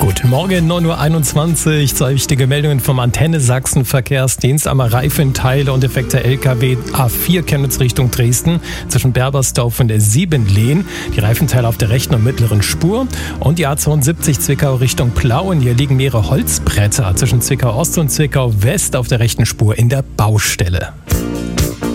Gut, morgen 9.21 Uhr, zwei wichtige Meldungen vom Antenne Sachsen Verkehrsdienst. Einmal Reifenteile und defekter LKW A4 Chemnitz Richtung Dresden zwischen Berbersdorf und der Siebenlehn. Die Reifenteile auf der rechten und mittleren Spur. Und die A72 Zwickau Richtung Plauen. Hier liegen mehrere Holzbretter zwischen Zwickau Ost und Zwickau West auf der rechten Spur in der Baustelle.